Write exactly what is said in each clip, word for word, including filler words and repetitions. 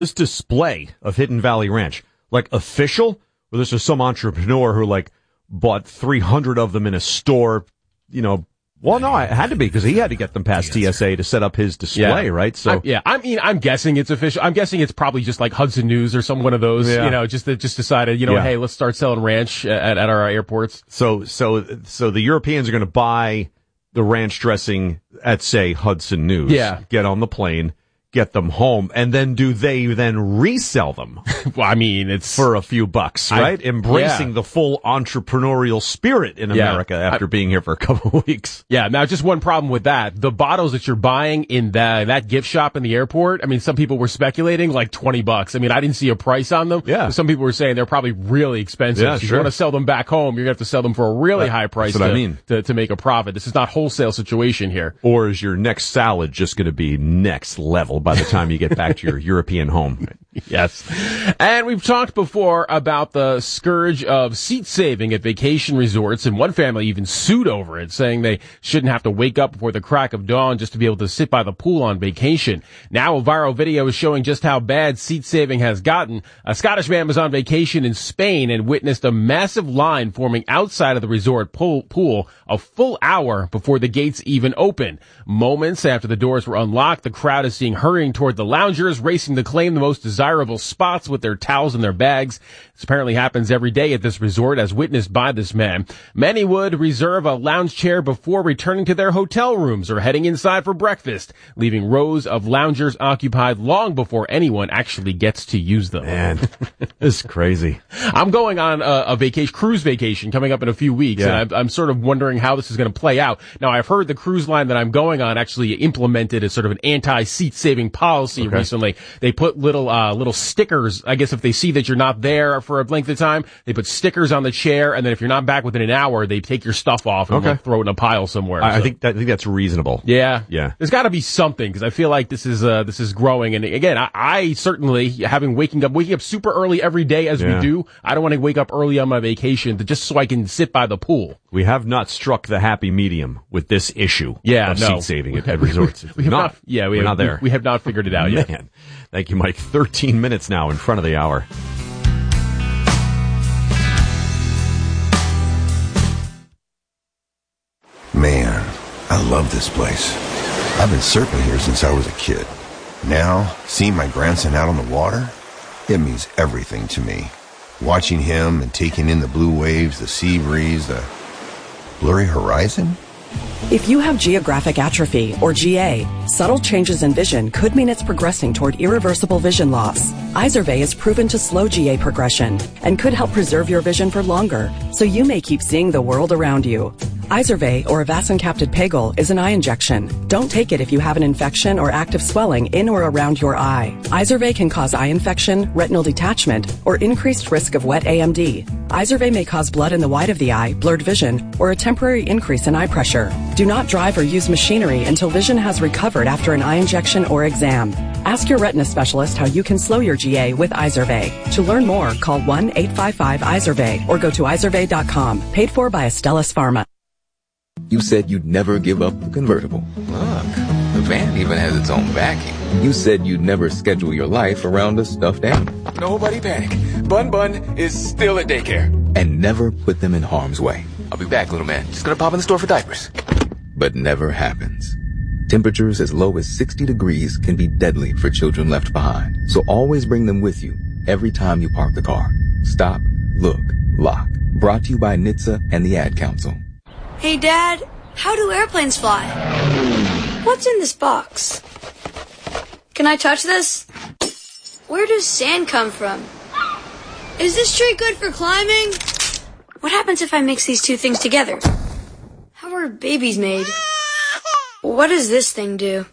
this display of Hidden Valley Ranch? Like official? Or this is some entrepreneur who like bought three hundred of them in a store, you know, well, no, it had to be because he had to get them past T S A to set up his display, yeah. right? So, I, yeah, I mean, I'm guessing it's official. I'm guessing it's probably just like Hudson News or some one of those, yeah. you know, just that just decided, you know, yeah. hey, let's start selling ranch at, at our airports. So, so, so the Europeans are going to buy the ranch dressing at, say, Hudson News. Yeah. Get on the plane, get them home, and then do they then resell them? Well, I mean, it's for a few bucks, right? I, Embracing yeah. the full entrepreneurial spirit in yeah. America after I, being here for a couple of weeks. Yeah. Now, just one problem with that: the bottles that you're buying in that that gift shop in the airport. I mean, some people were speculating like twenty bucks. I mean, I didn't see a price on them. Yeah. Some people were saying they're probably really expensive. Yeah, so if sure. you want to sell them back home, you're gonna have to sell them for a really that, high price. That's what to, I mean. To, to make a profit. This is not wholesale situation here. Or is your next salad just going to be next level by the time you get back to your European home? Yes. And we've talked before about the scourge of seat saving at vacation resorts, and one family even sued over it, saying they shouldn't have to wake up before the crack of dawn just to be able to sit by the pool on vacation. Now a viral video is showing just how bad seat saving has gotten. A Scottish man was on vacation in Spain and witnessed a massive line forming outside of the resort pool, pool a full hour before the gates even opened. Moments after the doors were unlocked, the crowd is seen hurrying toward the loungers, racing to claim the most desirable spots with their towels in their bags. This apparently happens every day at this resort, as witnessed by this man. Many would reserve a lounge chair before returning to their hotel rooms or heading inside for breakfast, leaving rows of loungers occupied long before anyone actually gets to use them. Man, this is crazy. I'm going on a, a vacation, cruise vacation coming up in a few weeks, yeah. and I'm, I'm sort of wondering how this is going to play out. Now, I've heard the cruise line that I'm going on actually implemented as sort of an anti-seat saving policy okay. recently. They put little, uh, little stickers. I guess if they see that you're not there for a length of time, they put stickers on the chair, and then if you're not back within an hour, they take your stuff off and okay. like, throw it in a pile somewhere. I, so. I think that, I think that's reasonable. Yeah. Yeah. There's got to be something, because I feel like this is, uh, this is growing. And again, I, I certainly, having waking up, waking up super early every day as yeah. we do, I don't want to wake up early on my vacation to, just so I can sit by the pool. We have not struck the happy medium with this issue yeah, of no. seat saving at, at resorts. we have not, not, yeah, we we're have, not there. We, we have not figured it out Man. yet. Thank you, Mike. thirteen minutes now in front of the hour. Man, I love this place. I've been surfing here since I was a kid. Now, seeing my grandson out on the water, it means everything to me. Watching him and taking in the blue waves, the sea breeze, the blurry horizon. If you have geographic atrophy, or G A, subtle changes in vision could mean it's progressing toward irreversible vision loss. Izervay is proven to slow G A progression and could help preserve your vision for longer, so you may keep seeing the world around you. Izervay, or avacincaptad pegol, is an eye injection. Don't take it if you have an infection or active swelling in or around your eye. Izervay can cause eye infection, retinal detachment, or increased risk of wet A M D. Izervay may cause blood in the white of the eye, blurred vision, or a temporary increase in eye pressure. Do not drive or use machinery until vision has recovered after an eye injection or exam. Ask your retina specialist how you can slow your G A with Izervay. To learn more, call one eight five five Izervay or go to izervay dot com. Paid for by Astellas Pharma. You said you'd never give up the convertible. Look, the van even has its own backing. You said you'd never schedule your life around a stuffed animal. Nobody panic. Bun Bun is still at daycare. And never put them in harm's way. I'll be back, little man. Just gonna pop in the store for diapers. But never happens. Temperatures as low as sixty degrees can be deadly for children left behind. So always bring them with you every time you park the car. Stop, look, lock. Brought to you by N H T S A and the Ad Council. Hey, Dad, how do airplanes fly? What's in this box? Can I touch this? Where does sand come from? Is this tree good for climbing? What happens if I mix these two things together? How are babies made? What does this thing do?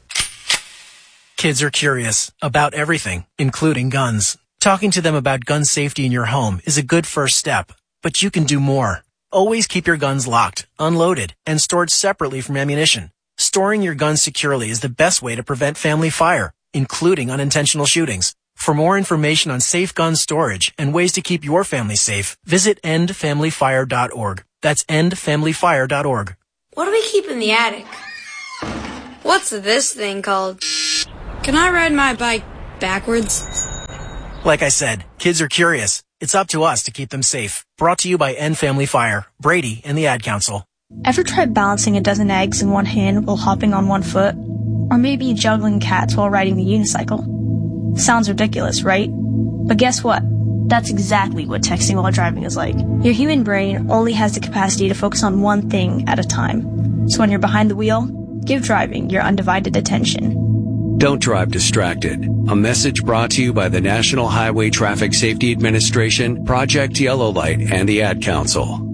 Kids are curious about everything, including guns. Talking to them about gun safety in your home is a good first step, but you can do more. Always keep your guns locked, unloaded, and stored separately from ammunition. Storing your guns securely is the best way to prevent family fire, including unintentional shootings. For more information on safe gun storage and ways to keep your family safe, visit end family fire dot org. That's end family fire dot org. What do we keep in the attic? What's this thing called? Can I ride my bike backwards? Like I said, kids are curious. It's up to us to keep them safe. Brought to you by End Family Fire, Brady, and the Ad Council. Ever tried balancing a dozen eggs in one hand while hopping on one foot? Or maybe juggling cats while riding the unicycle? Sounds ridiculous, right? But guess what? That's exactly what texting while driving is like. Your human brain only has the capacity to focus on one thing at a time. So when you're behind the wheel, give driving your undivided attention. Don't drive distracted. A message brought to you by the National Highway Traffic Safety Administration, Project Yellow Light, and the Ad Council.